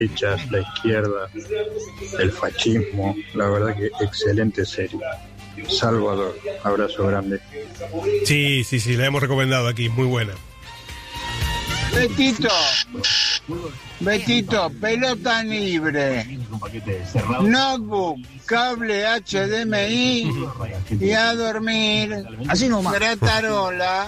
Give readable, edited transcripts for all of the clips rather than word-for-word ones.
derechas, la izquierda, el fascismo. La verdad que excelente serie. Salvador, abrazo grande. Sí, la hemos recomendado aquí, muy buena. Betito, pelota libre, notebook, cable HDMI y a dormir. Así nomás. Gratarola.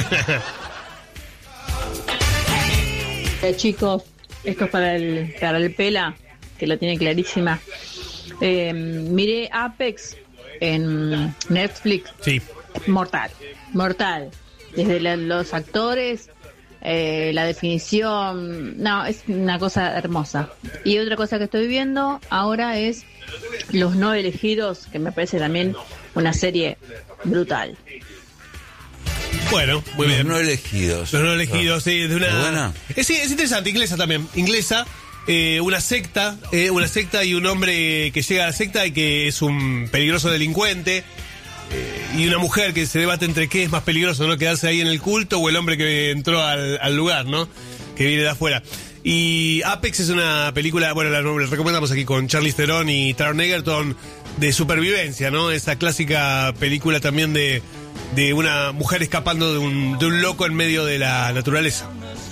Chicos, esto es para el Pela, que lo tiene clarísima. Miré Apex en Netflix. Sí. Mortal. Desde los actores, la definición, no, es una cosa hermosa. Y otra cosa que estoy viendo ahora es Los No Elegidos, que me parece también una serie brutal. Bueno, muy bien. Los No Elegidos. Los No Elegidos, sí, de una... ¿Buena? Sí, es interesante, inglesa también. Inglesa, una secta y un hombre que llega a la secta y que es un peligroso delincuente. Y una mujer que se debate entre qué es más peligroso, ¿no? Quedarse ahí en el culto o el hombre que entró al lugar, ¿no? Que viene de afuera. Y Apex es una película, bueno, la recomendamos aquí con Charlize Theron y Taron Egerton, de supervivencia, ¿no? Esa clásica película también de una mujer escapando de un loco en medio de la naturaleza.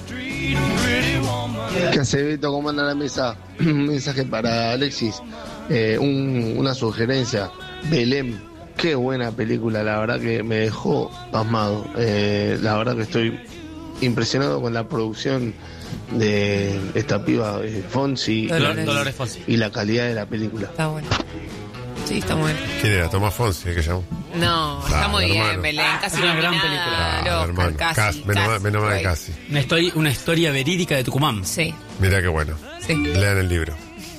¿Qué hace, Beto? ¿Cómo anda la mesa? Un mensaje para Alexis. Una sugerencia. Belém. Qué buena película, la verdad que me dejó pasmado. La verdad que estoy impresionado con la producción de esta piba Fonsi. Dolores Fonsi. Y la calidad de la película. Está bueno. Sí, está muy bien. ¿Quién era? Tomás Fonsi, que llamó. No, está muy bien, Belén. Casi una gran película. Hermano. Casi. Menos mal casi. Una historia verídica de Tucumán. Sí. Mirá qué bueno. Sí. Lean el libro.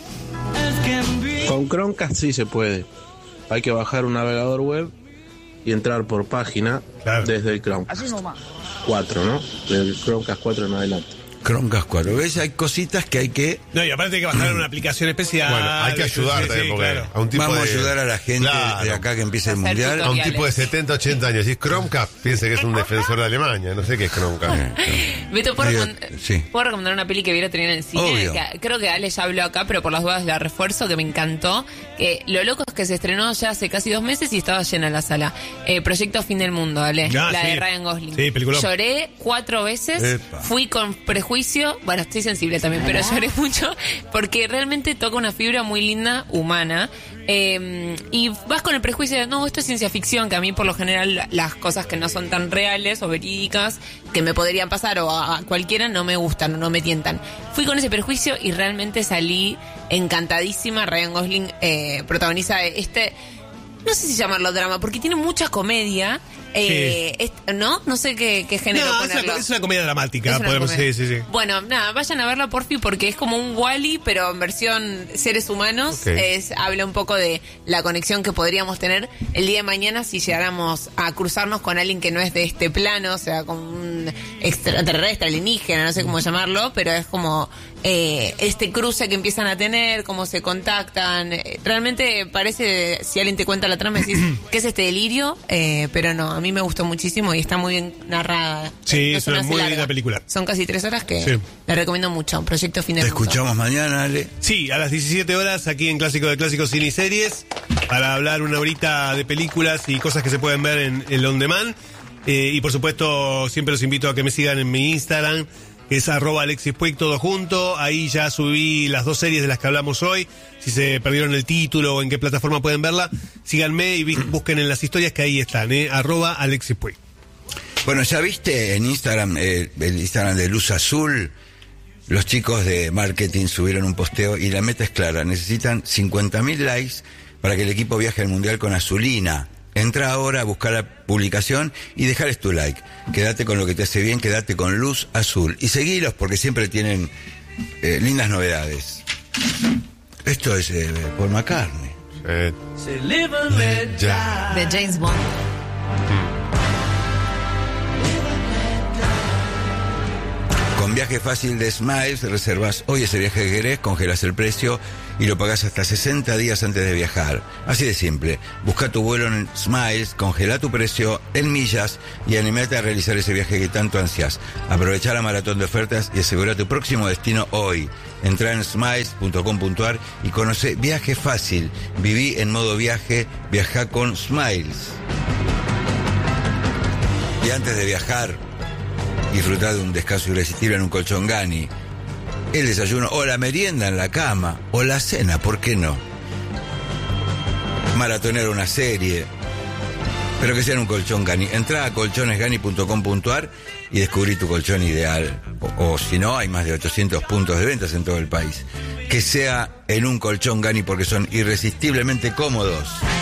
Con Chromecast sí se puede. Hay que bajar un navegador web y entrar por página desde el Chromecast. Así nomás. 4, ¿no? Del Chromecast 4 en adelante. Chromecast 4. ¿Ves? Hay cositas que hay que... No, y aparte hay que bajar una aplicación especial. Bueno, hay que ayudar también, porque claro. a un tipo Vamos a ayudar a la gente de acá que empiece el mundial. A un tipo de 70, 80 años. Y Chromecast, piense que es un defensor de Alemania. No sé qué es Chromecast. Beto, ¿puedo recomendar una peli que viera tener en el cine? Que creo que Ale ya habló acá, pero por las dudas la refuerzo, que me encantó. Que lo loco es que se estrenó ya hace casi 2 meses y estaba llena la sala. Proyecto Fin del Mundo, Ale. De Ryan Gosling. Sí, película. Lloré 4 veces. Epa. Fui con prejuicio. Bueno, estoy sensible también, pero lloré mucho porque realmente toca una fibra muy linda, humana. Y vas con el prejuicio de, no, esto es ciencia ficción, que a mí por lo general las cosas que no son tan reales o verídicas, que me podrían pasar o a cualquiera, no me gustan o no me tientan. Fui con ese prejuicio y realmente salí encantadísima. Ryan Gosling protagoniza no sé si llamarlo drama, porque tiene mucha comedia. No sé qué género ponerlo. Es una comedia dramática, podemos decir, sí. Bueno, nada, vayan a verla porfi, porque es como un Wall-E, pero en versión seres humanos. Habla un poco de la conexión que podríamos tener el día de mañana si llegáramos a cruzarnos con alguien que no es de este plano, o sea, con un extraterrestre, alienígena, no sé cómo llamarlo, pero es como este cruce que empiezan a tener, cómo se contactan. Realmente parece, si alguien te cuenta la trama, decís, ¿qué es este delirio? Pero no, a mí me gustó muchísimo y está muy bien narrada. Sí, es una muy linda película. Son casi 3 horas que la recomiendo mucho. Proyecto Fin del Mundo. Te escuchamos mañana, Ale. Sí, a las 17 horas aquí en Clásico de Clásicos, Cine y Series, para hablar una horita de películas y cosas que se pueden ver en el On Demand. Y por supuesto, siempre los invito a que me sigan en mi Instagram, que es @AlexisPuig, todo junto. Ahí ya subí las 2 series de las que hablamos hoy. Si se perdieron el título o en qué plataforma pueden verla, síganme y busquen en las historias que ahí están, @AlexisPuig. Bueno, ¿ya viste en Instagram, el Instagram de Luz Azul? Los chicos de marketing subieron un posteo y la meta es clara. Necesitan 50.000 likes para que el equipo viaje al Mundial con Azulina. Entra ahora a buscar la publicación y dejarles tu like. Quédate con lo que te hace bien, quédate con Luz Azul. Y seguilos porque siempre tienen lindas novedades. Esto es Paul McCartney. De James Bond. Con Viaje Fácil de Smiles reservas hoy ese viaje que querés, congelas el precio y lo pagás hasta 60 días antes de viajar. Así de simple. Busca tu vuelo en Smiles, congela tu precio en millas y animate a realizar ese viaje que tanto ansias. Aprovecha la maratón de ofertas y asegura tu próximo destino hoy. Entra en smiles.com.ar y conoce Viaje Fácil. Viví en modo viaje, viaja con Smiles. Y antes de viajar, disfrutar de un descanso irresistible en un colchón Gani. El desayuno o la merienda en la cama o la cena, ¿por qué no? Maratonear una serie, pero que sea en un colchón Gani. Entrá a colchonesgani.com.ar y descubrí tu colchón ideal. O si no, hay más de 800 puntos de ventas en todo el país. Que sea en un colchón Gani porque son irresistiblemente cómodos.